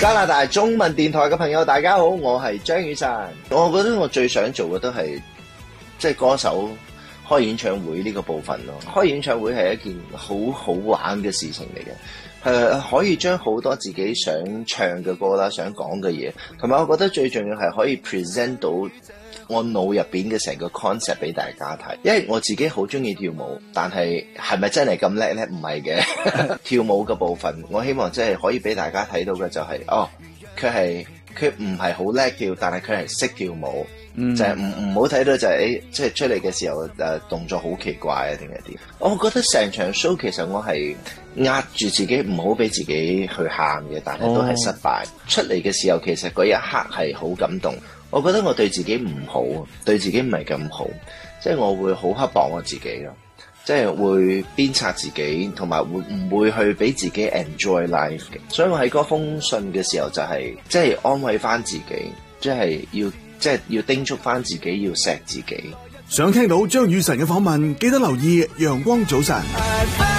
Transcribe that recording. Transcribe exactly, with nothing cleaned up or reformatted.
加拿大中文電台嘅朋友大家好，我係張雨晨。我覺得我最想做嘅都係即係歌手開演唱會呢個部分咯。開演唱會係一件好好玩嘅事情嚟嘅。誒、呃、可以將好多自己想唱嘅歌啦，想講嘅嘢，同埋我覺得最重要係可以 present 到我腦入邊嘅成個 concept 俾大家睇。因為我自己好中意跳舞，但係係咪真係咁叻呢？唔係嘅。跳舞嘅部分，我希望真係可以俾大家睇到嘅就係、是，哦，佢係佢唔係好叻跳，但係佢係識跳舞。嗯、就係唔唔好睇到就係、是、誒，即係出嚟嘅時候誒動作好奇怪啊，定係點？我覺得成場 show 其實我係壓住自己唔好俾自己去喊嘅，但係都係失敗。哦、出嚟嘅時候其實嗰一刻係好感動。我覺得我對自己唔好，對自己唔係咁好，即係我會好刻薄我自己咯，即係會鞭策自己，同埋會唔會去俾自己 enjoy life 嘅。所以我喺嗰封信嘅時候就係即係安慰翻自己，即係要。即係要叮囑翻自己，要錫自己。 想聽到張雨晨嘅訪問，記得留意陽光早晨。